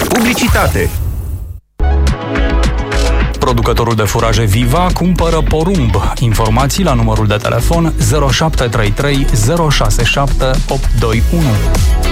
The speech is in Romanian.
Publicitate. Producătorul de furaje Viva cumpără porumb. Informații la numărul de telefon 0733 067 821.